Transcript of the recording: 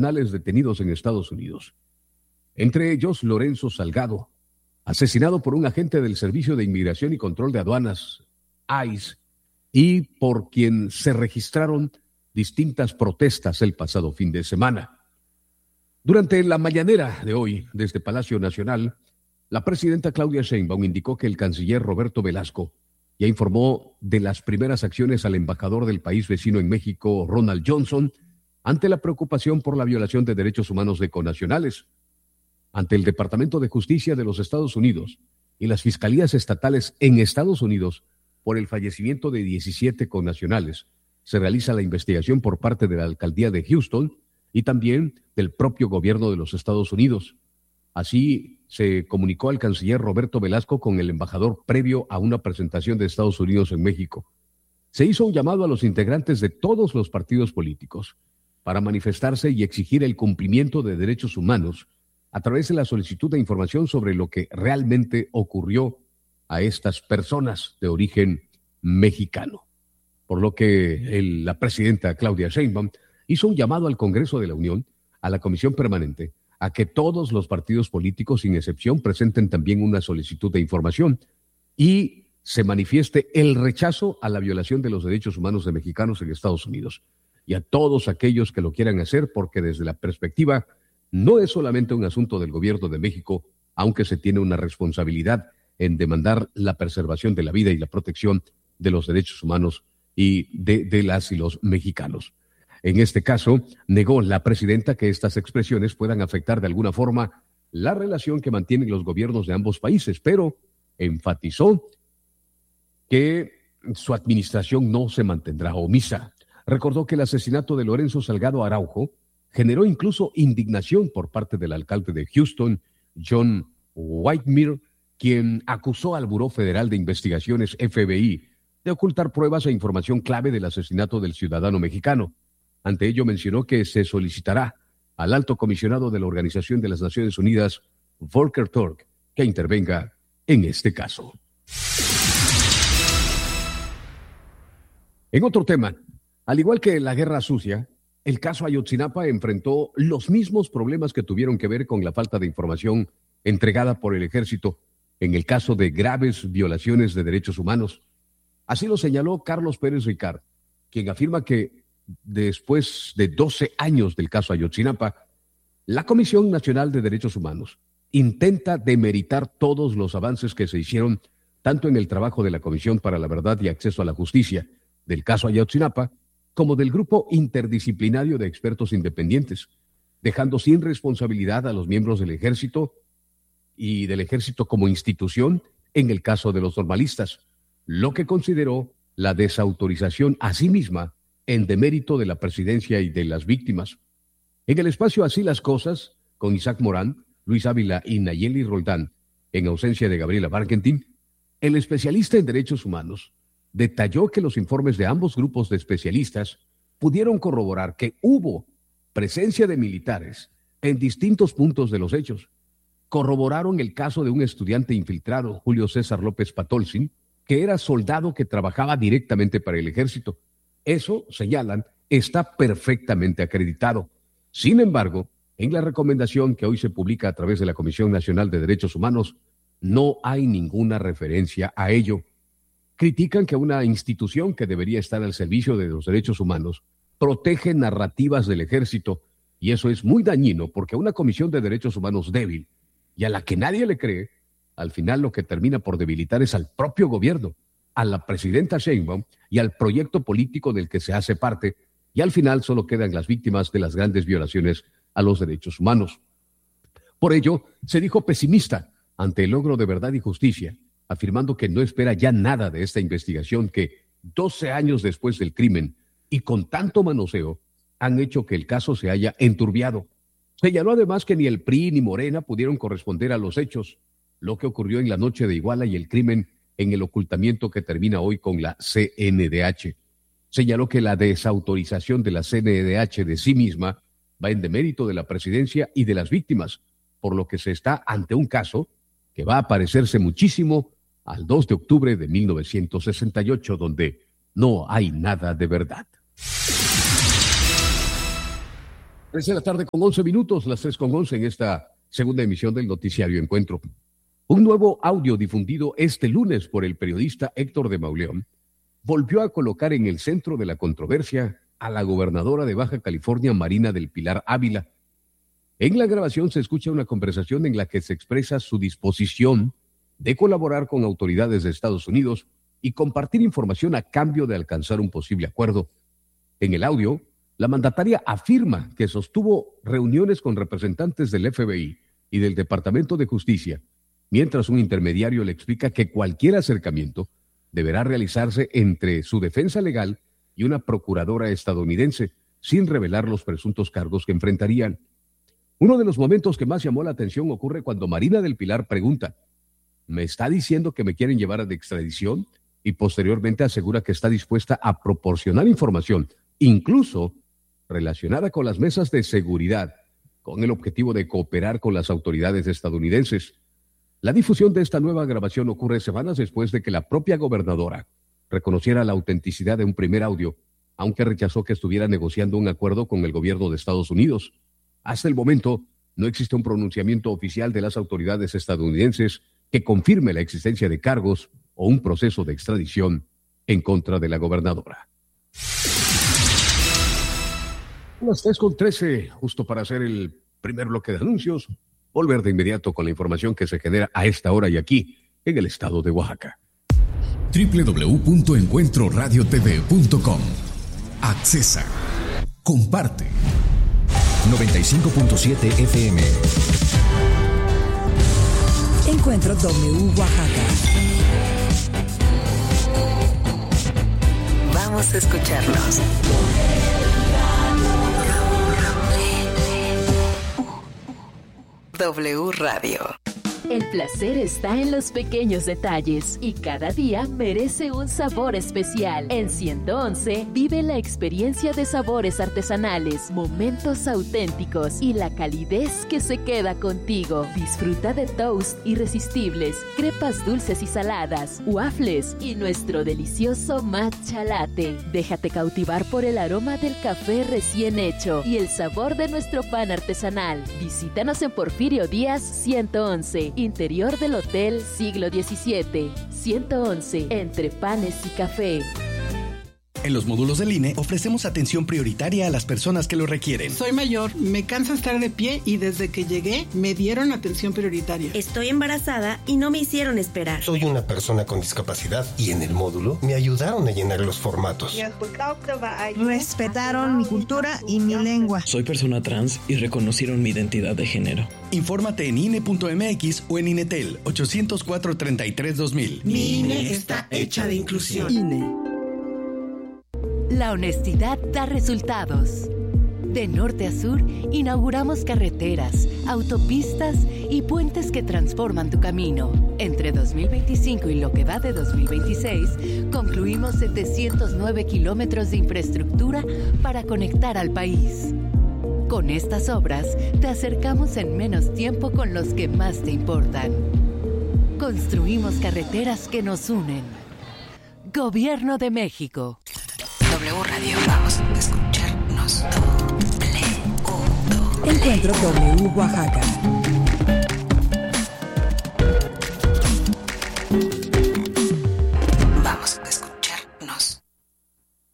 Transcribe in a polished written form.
nacionales detenidos en Estados Unidos. Entre ellos, Lorenzo Salgado, asesinado por un agente del Servicio de Inmigración y Control de Aduanas, ICE, y por quien se registraron distintas protestas el pasado fin de semana. Durante la mañanera de hoy, desde Palacio Nacional, la presidenta Claudia Sheinbaum indicó que el canciller Roberto Velasco ya informó de las primeras acciones al embajador del país vecino en México, Ronald Johnson, ante la preocupación por la violación de derechos humanos de connacionales. Ante el Departamento de Justicia de los Estados Unidos y las fiscalías estatales en Estados Unidos por el fallecimiento de 17 connacionales, se realiza la investigación por parte de la alcaldía de Houston y también del propio gobierno de los Estados Unidos. Así se comunicó al canciller Roberto Velasco con el embajador previo a una presentación de Estados Unidos en México. Se hizo un llamado a los integrantes de todos los partidos políticos para manifestarse y exigir el cumplimiento de derechos humanos a través de la solicitud de información sobre lo que realmente ocurrió a estas personas de origen mexicano. Por lo que la presidenta Claudia Sheinbaum hizo un llamado al Congreso de la Unión, a la Comisión Permanente, a que todos los partidos políticos, sin excepción, presenten también una solicitud de información y se manifieste el rechazo a la violación de los derechos humanos de mexicanos en Estados Unidos. Y a todos aquellos que lo quieran hacer, porque desde la perspectiva no es solamente un asunto del gobierno de México, aunque se tiene una responsabilidad en demandar la preservación de la vida y la protección de los derechos humanos y de las y los mexicanos. En este caso, negó la presidenta que estas expresiones puedan afectar de alguna forma la relación que mantienen los gobiernos de ambos países, pero enfatizó que su administración no se mantendrá omisa. Recordó que el asesinato de Lorenzo Salgado Araujo generó incluso indignación por parte del alcalde de Houston, John Whitmer, quien acusó al Buró Federal de Investigaciones, FBI, de ocultar pruebas e información clave del asesinato del ciudadano mexicano. Ante ello mencionó que se solicitará al alto comisionado de la Organización de las Naciones Unidas, Volker Turk, que intervenga en este caso. En otro tema, al igual que la Guerra Sucia, el caso Ayotzinapa enfrentó los mismos problemas que tuvieron que ver con la falta de información entregada por el ejército en el caso de graves violaciones de derechos humanos. Así lo señaló Carlos Pérez Ricard, quien afirma que después de 12 años del caso Ayotzinapa, la Comisión Nacional de Derechos Humanos intenta demeritar todos los avances que se hicieron tanto en el trabajo de la Comisión para la Verdad y Acceso a la Justicia del caso Ayotzinapa, como del grupo interdisciplinario de expertos independientes, dejando sin responsabilidad a los miembros del Ejército y del Ejército como institución en el caso de los normalistas, lo que consideró la desautorización a sí misma en demérito de la presidencia y de las víctimas. En el espacio Así las Cosas, con Isaac Morán, Luis Ávila y Nayeli Roldán, en ausencia de Gabriela Barkentin, el especialista en derechos humanos detalló que los informes de ambos grupos de especialistas pudieron corroborar que hubo presencia de militares en distintos puntos de los hechos. Corroboraron el caso de un estudiante infiltrado, Julio César López Patolsin, que era soldado que trabajaba directamente para el ejército. Eso, señalan, está perfectamente acreditado. Sin embargo, en la recomendación que hoy se publica a través de la Comisión Nacional de Derechos Humanos, no hay ninguna referencia a ello. Critican que una institución que debería estar al servicio de los derechos humanos protege narrativas del ejército, y eso es muy dañino porque una Comisión de Derechos Humanos débil y a la que nadie le cree, al final lo que termina por debilitar es al propio gobierno, a la presidenta Sheinbaum y al proyecto político del que se hace parte, y al final solo quedan las víctimas de las grandes violaciones a los derechos humanos. Por ello, se dijo pesimista ante el logro de verdad y justicia, afirmando que no espera ya nada de esta investigación que, 12 años después del crimen y con tanto manoseo, han hecho que el caso se haya enturbiado. Señaló además que ni el PRI ni Morena pudieron corresponder a los hechos, lo que ocurrió en la noche de Iguala y el crimen en el ocultamiento que termina hoy con la CNDH. Señaló que la desautorización de la CNDH de sí misma va en demérito de la presidencia y de las víctimas, por lo que se está ante un caso que va a parecerse muchísimo al 2 de octubre de 1968, donde no hay nada de verdad. 3 de la tarde con 11 minutos, las 3:11 en esta segunda emisión del Noticiario Encuentro. Un nuevo audio difundido este lunes por el periodista Héctor de Mauleón volvió a colocar en el centro de la controversia a la gobernadora de Baja California, Marina del Pilar Ávila. En la grabación se escucha una conversación en la que se expresa su disposición de colaborar con autoridades de Estados Unidos y compartir información a cambio de alcanzar un posible acuerdo. En el audio, la mandataria afirma que sostuvo reuniones con representantes del FBI y del Departamento de Justicia, mientras un intermediario le explica que cualquier acercamiento deberá realizarse entre su defensa legal y una procuradora estadounidense, sin revelar los presuntos cargos que enfrentarían. Uno de los momentos que más llamó la atención ocurre cuando Marina del Pilar pregunta: ¿me está diciendo que me quieren llevar de extradición? Y posteriormente asegura que está dispuesta a proporcionar información, incluso relacionada con las mesas de seguridad, con el objetivo de cooperar con las autoridades estadounidenses. La difusión de esta nueva grabación ocurre semanas después de que la propia gobernadora reconociera la autenticidad de un primer audio, aunque rechazó que estuviera negociando un acuerdo con el gobierno de Estados Unidos. Hasta el momento, no existe un pronunciamiento oficial de las autoridades estadounidenses que confirme la existencia de cargos o un proceso de extradición en contra de la gobernadora. Las 3:13, justo para hacer el primer bloque de anuncios, volver de inmediato con la información que se genera a esta hora y aquí, en el estado de Oaxaca. www.encuentroradiotv.com. Accesa. Comparte. 95.7 FM. Encuentro W Oaxaca. Vamos a escucharnos. W Radio. El placer está en los pequeños detalles y cada día merece un sabor especial. En 111 vive la experiencia de sabores artesanales, momentos auténticos y la calidez que se queda contigo. Disfruta de toast irresistibles, crepas dulces y saladas, waffles y nuestro delicioso matcha latte. Déjate cautivar por el aroma del café recién hecho y el sabor de nuestro pan artesanal. Visítanos en Porfirio Díaz 111. Interior del Hotel Siglo XVII, 111, entre panes y café. En los módulos del INE ofrecemos atención prioritaria a las personas que lo requieren. Soy mayor, me cansa estar de pie y desde que llegué me dieron atención prioritaria. Estoy embarazada y no me hicieron esperar. Soy una persona con discapacidad y en el módulo me ayudaron a llenar los formatos. Respetaron mi cultura y mi lengua. Soy persona trans y reconocieron mi identidad de género. Infórmate en INE.mx o en INETEL 804-33-2000. Mi INE está hecha de inclusión. INE. La honestidad da resultados. De norte a sur, inauguramos carreteras, autopistas y puentes que transforman tu camino. Entre 2025 y lo que va de 2026, concluimos 709 kilómetros de infraestructura para conectar al país. Con estas obras, te acercamos en menos tiempo con los que más te importan. Construimos carreteras que nos unen. Gobierno de México. W Radio, vamos a escucharnos. Encuentro W Oaxaca.